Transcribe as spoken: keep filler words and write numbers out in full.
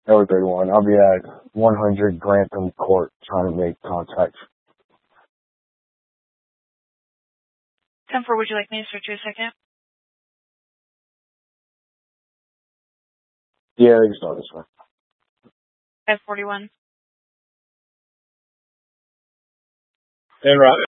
L thirty-one. I'll be at one hundred Grantham Court trying to make contact. ten four, would you like me to search you a second? Yeah, they can start this way. five forty-one. And right.